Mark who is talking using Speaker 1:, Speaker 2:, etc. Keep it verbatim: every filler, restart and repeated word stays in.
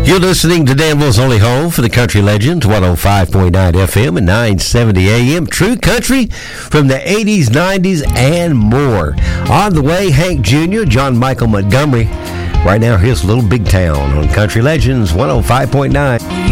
Speaker 1: You're listening to Danville's only home for the country legends, one oh five point nine F M and nine seventy A M. True country from the eighties, nineties, and more. On the way, Hank Junior, John Michael Montgomery. Right now, here's Little Big Town on Country Legends, one oh five point nine.